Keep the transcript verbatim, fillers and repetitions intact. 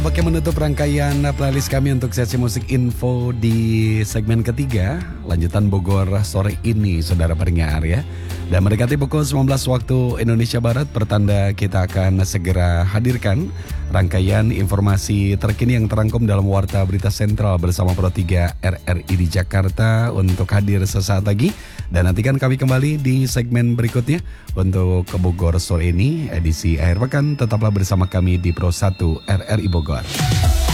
Oke, menutup rangkaian playlist kami untuk sesi musik info di segmen ketiga lanjutan Bogor sore ini, saudara pendengar ya. Dan mendekati pukul sembilan belas waktu Indonesia Barat, pertanda kita akan segera hadirkan rangkaian informasi terkini yang terangkum dalam Warta Berita Sentral bersama Pro tiga R R I di Jakarta untuk hadir sesaat lagi. Dan nantikan kami kembali di segmen berikutnya untuk ke Bogor sore ini edisi akhir pekan. Tetaplah bersama kami di Pro satu R R I Bogor.